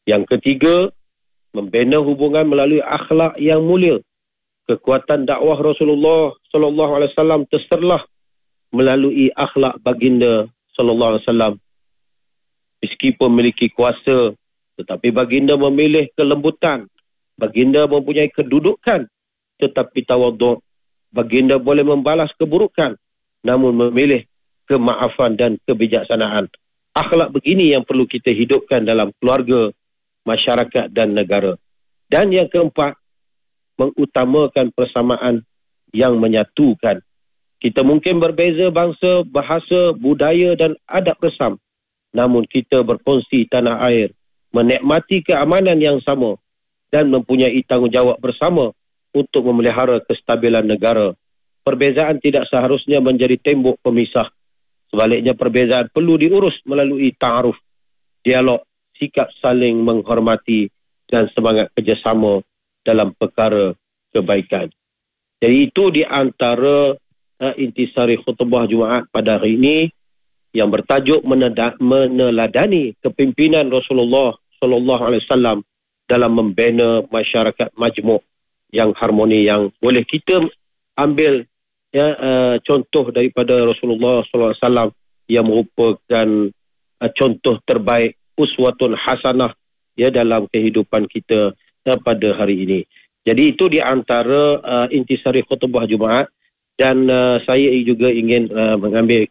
Yang ketiga, membina hubungan melalui akhlak yang mulia. Kekuatan dakwah Rasulullah sallallahu alaihi wasallam terserlah melalui akhlak baginda sallallahu alaihi wasallam. Meskipun memiliki kuasa, tetapi baginda memilih kelembutan. Baginda mempunyai kedudukan, tetapi tawaduk. Baginda boleh membalas keburukan, namun memilih kemaafan dan kebijaksanaan. Akhlak begini yang perlu kita hidupkan dalam keluarga, masyarakat dan negara. Dan yang keempat, mengutamakan persamaan yang menyatukan. Kita mungkin berbeza bangsa, bahasa, budaya dan adab resam. Namun kita berkongsi tanah air, menikmati keamanan yang sama dan mempunyai tanggungjawab bersama untuk memelihara kestabilan negara. Perbezaan tidak seharusnya menjadi tembok pemisah. Sebaliknya, perbezaan perlu diurus melalui ta'aruf, dialog, sikap saling menghormati dan semangat kerjasama dalam perkara kebaikan. Jadi itu di antara intisari khutbah Jumaat pada hari ini yang bertajuk meneladani kepimpinan Rasulullah sallallahu alaihi wasallam dalam membina masyarakat majmuk yang harmoni, yang boleh kita ambil contoh daripada Rasulullah sallallahu alaihi wasallam yang merupakan contoh terbaik, uswatun hasanah dalam kehidupan kita pada hari ini. Jadi itu di antara intisari khutbah Jumaat, dan saya juga ingin mengambil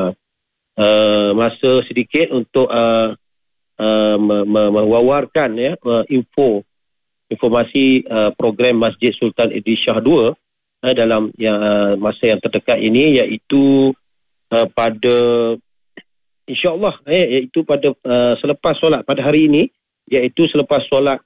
masa sedikit untuk mewawarkan informasi program Masjid Sultan Idris Shah II dalam masa yang terdekat ini, iaitu pada insya-Allah iaitu pada selepas solat pada hari ini, iaitu selepas solat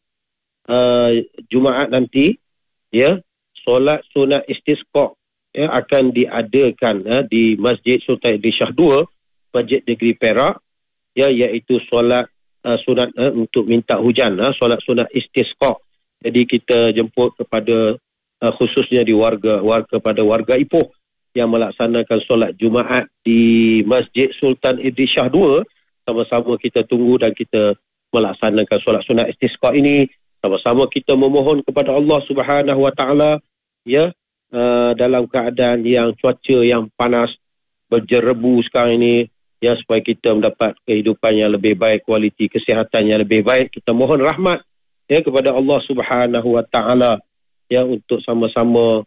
Jumaat nanti, solat sunat istisqa akan diadakan di Masjid Sultan Idris Shah II, Masjid Negeri Perak, iaitu solat sunat untuk minta hujan, solat sunat istisqa. Jadi kita jemput kepada khususnya di warga Ipoh yang melaksanakan solat Jumaat di Masjid Sultan Idris Shah II. Sama-sama kita tunggu dan kita melaksanakan solat sunat istisqa ini. Sama-sama kita memohon kepada Allah Subhanahu Wa Taala dalam keadaan yang cuaca yang panas berjerebu sekarang ini, supaya kita mendapat kehidupan yang lebih baik, kualiti kesihatan yang lebih baik. Kita mohon rahmat kepada Allah Subhanahu Wa Taala untuk sama-sama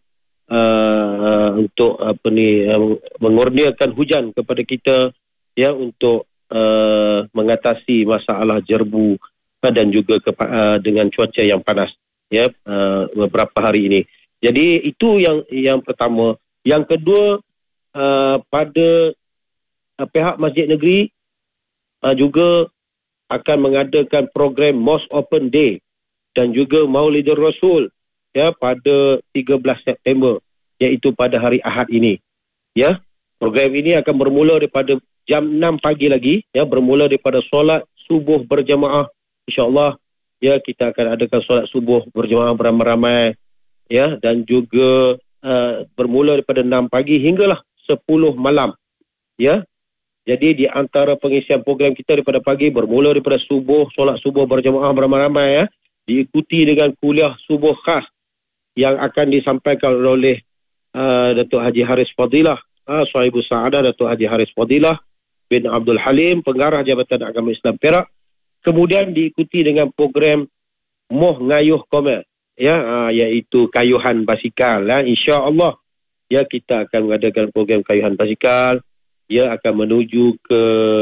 untuk mengurniakan hujan kepada kita untuk mengatasi masalah jerbu dan juga dengan cuaca yang panas beberapa hari ini. Jadi itu yang pertama. Yang kedua, pada pihak Masjid Negeri juga akan mengadakan program Mosque Open Day dan juga Maulidur Rasul pada 13 September, iaitu pada hari Ahad ini. Program ini akan bermula daripada jam 6 pagi lagi, bermula daripada solat subuh berjamaah. InsyaAllah kita akan adakan solat subuh berjamaah beramai-ramai, dan juga bermula daripada 6 pagi hinggalah 10 malam. Jadi di antara pengisian program kita daripada pagi, bermula daripada subuh, solat subuh berjamaah beramai-ramai, diikuti dengan kuliah subuh khas yang akan disampaikan oleh Datuk Haji Haris Fadilah, Sahibus Sa'adah Datuk Haji Haris Fadilah bin Abdul Halim, Pengarah Jabatan Agama Islam Perak. Kemudian diikuti dengan program Moh Ngayuh Komel, iaitu kayuhan basikal. InsyaAllah kita akan mengadakan program kayuhan basikal. Akan menuju ke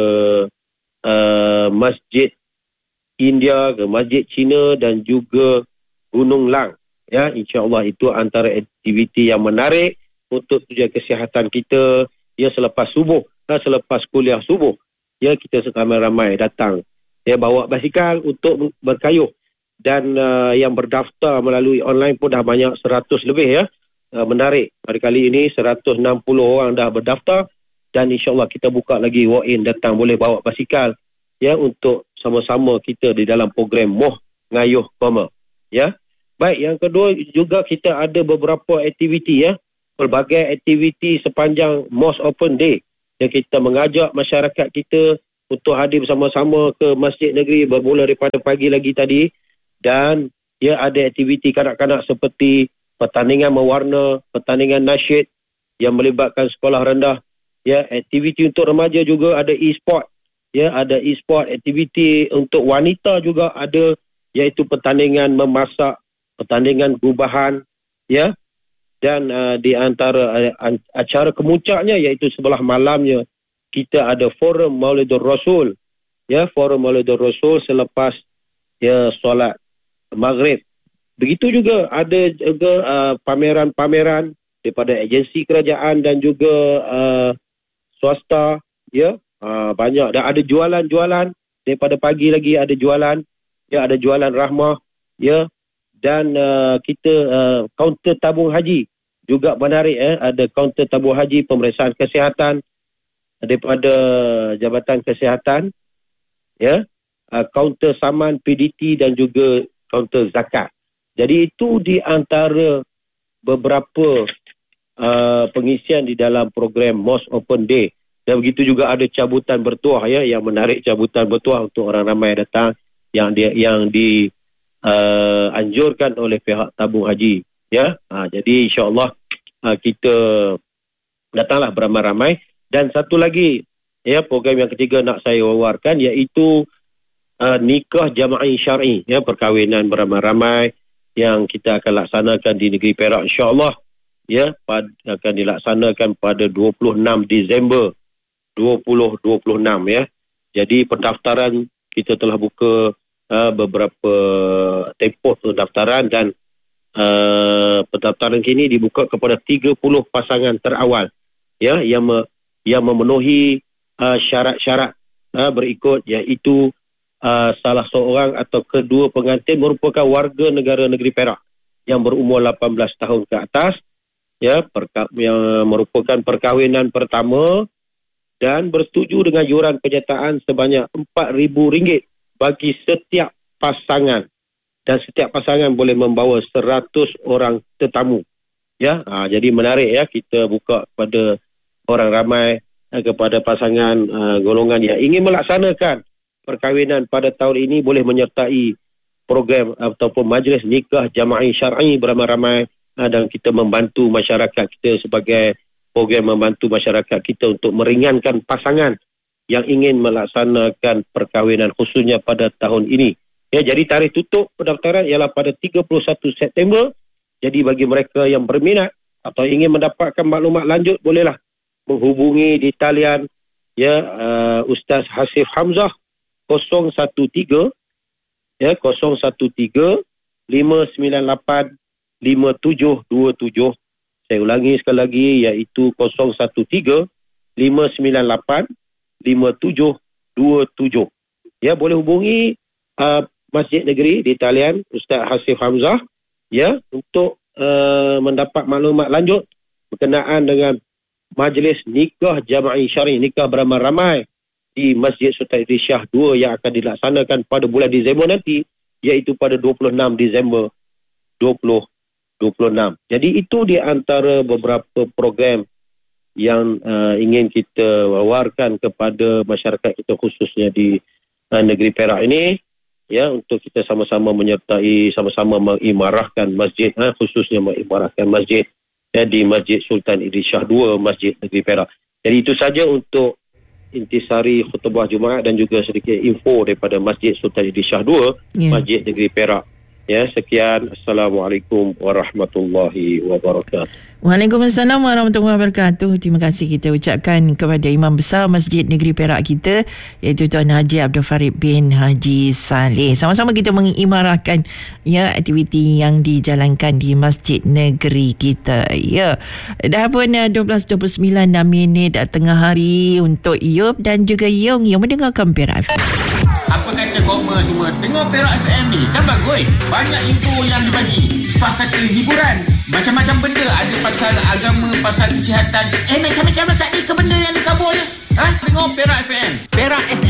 Masjid India, ke Masjid Cina dan juga Gunung Lang. InsyaAllah itu antara aktiviti yang menarik untuk tujuan kesihatan kita. Selepas subuh, selepas kuliah subuh, kita ramai-ramai datang, bawa basikal untuk berkayuh. Dan yang berdaftar melalui online pun dah banyak, 100 lebih. Menarik, pada kali ini 160 orang dah berdaftar. Dan insyaAllah kita buka lagi walk-in, datang boleh bawa basikal untuk sama-sama kita di dalam program Moh Ngayuh Koma. Baik, yang kedua juga kita ada beberapa aktiviti, pelbagai aktiviti sepanjang Mosque Open Day, yang kita mengajak masyarakat kita untuk hadir bersama-sama ke Masjid Negeri bermula daripada pagi lagi tadi. Dan ada aktiviti kanak-kanak seperti pertandingan mewarna, pertandingan nasyid yang melibatkan sekolah rendah. Aktiviti untuk remaja juga ada e-sport. Ada e-sport, aktiviti untuk wanita juga ada, iaitu pertandingan memasak, pertandingan gubahan, dan di antara acara kemuncaknya iaitu sebelah malamnya kita ada forum Maulidur Rasul, forum Maulidur Rasul selepas solat maghrib. Begitu juga ada juga pameran-pameran daripada agensi kerajaan dan juga swasta, banyak. Dan ada jualan-jualan daripada pagi lagi, ada jualan, ada jualan rahmah, dan kita kaunter tabung haji juga menarik, ada kaunter tabung haji, pemeriksaan kesihatan daripada Jabatan Kesihatan, kaunter saman PDT dan juga kaunter zakat. Jadi itu di antara beberapa pengisian di dalam program Mosque Open Day. Dan begitu juga ada cabutan bertuah, yang menarik, cabutan bertuah untuk orang ramai datang yang dianjurkan oleh pihak tabung haji. Jadi insya-Allah kita datanglah beramai-ramai. Dan satu lagi, program yang ketiga nak saya wawarkan iaitu nikah jama'i syar'i, perkahwinan beramai-ramai yang kita akan laksanakan di negeri Perak insya-Allah, akan dilaksanakan pada 26 Disember 2026. Jadi pendaftaran kita telah buka beberapa tempoh pendaftaran, dan pendaftaran kini dibuka kepada 30 pasangan terawal, yang memenuhi syarat-syarat berikut, iaitu salah seorang atau kedua pengantin merupakan warga negara negeri Perak yang berumur 18 tahun ke atas, yang merupakan perkahwinan pertama dan bersetuju dengan yuran penyertaan sebanyak RM4,000 bagi setiap pasangan, dan setiap pasangan boleh membawa 100 orang tetamu. Jadi menarik, kita buka kepada orang ramai, kepada pasangan golongan yang ingin melaksanakan perkahwinan pada tahun ini boleh menyertai program ataupun majlis nikah jama'i syar'i beramai-ramai, dan kita membantu masyarakat kita sebagai program membantu masyarakat kita untuk meringankan pasangan yang ingin melaksanakan perkahwinan khususnya pada tahun ini. Jadi tarikh tutup pendaftaran ialah pada 31 September. Jadi bagi mereka yang berminat atau ingin mendapatkan maklumat lanjut, bolehlah menghubungi di talian Ustaz Hasif Hamzah 013 598 5727. Saya ulangi sekali lagi, iaitu 013 598 5727. Boleh hubungi Masjid Negeri di talian Ustaz Hasif Hamzah untuk mendapat maklumat lanjut berkenaan dengan majlis nikah jama'i syar'i, nikah beramai-ramai di Masjid Sultan Idris Shah 2 yang akan dilaksanakan pada bulan Disember nanti, iaitu pada 26 Disember 2026. Jadi itu di antara beberapa program yang ingin kita wawarkan kepada masyarakat kita khususnya di negeri Perak ini, untuk kita sama-sama menyertai, sama-sama mengimarahkan masjid, khususnya mengimarahkan masjid di Masjid Sultan Idris Shah 2 Masjid Negeri Perak. Jadi itu saja untuk intisari khutbah Jumaat dan juga sedikit info daripada Masjid Sultan Idris Shah 2 Masjid Negeri Perak. Sekian. Assalamualaikum warahmatullahi wabarakatuh. Waalaikumsalam warahmatullahi wabarakatuh. Terima kasih kita ucapkan kepada Imam Besar Masjid Negeri Perak kita, iaitu Tuan Haji Abdul Farid bin Haji Saleh. Sama-sama kita mengimarahkan aktiviti yang dijalankan di Masjid Negeri kita. Dah pun 12.29 minit tengah hari untuk Yop dan juga Yong yang mendengarkan Perak FM. Apa kata koma semua? Dengar Perak FM ni kan bagus. Banyak info yang dibagi. Fah kata hiburan. Macam-macam benda. Ada pasal agama, pasal kesihatan. Macam-macam masalah ke benda yang dikabul. Dengar Perak FM. Perak FM.